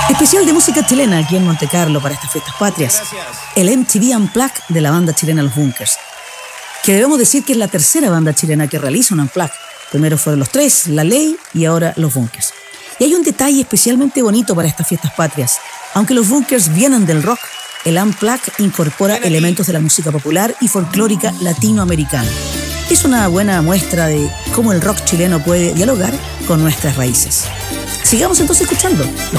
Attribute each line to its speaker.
Speaker 1: Especial de música chilena aquí en Monte Carlo para estas fiestas patrias. El MTV Unplugged de la banda chilena Los Bunkers. Que debemos decir que es la tercera banda chilena que realiza un Unplugged. Primero fueron Los Tres, La Ley y ahora Los Bunkers. Y hay un detalle especialmente bonito para estas fiestas patrias. Aunque Los Bunkers vienen del rock, el Unplugged incorpora elementos de la música popular y folclórica latinoamericana. Es una buena muestra de cómo el rock chileno puede dialogar con nuestras raíces. Sigamos entonces escuchando